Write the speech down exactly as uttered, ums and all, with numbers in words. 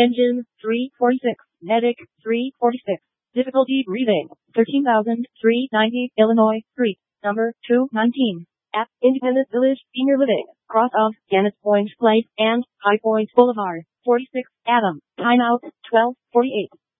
Engine, three forty-six. Medic, three forty-six. Difficulty breathing, thirteen thousand three hundred ninety, Illinois Street, number two nineteen. At Independence Village, Senior Living, cross of Gannett Point Place and High Point Boulevard, forty-six, Adam. Timeout, twelve forty-eight.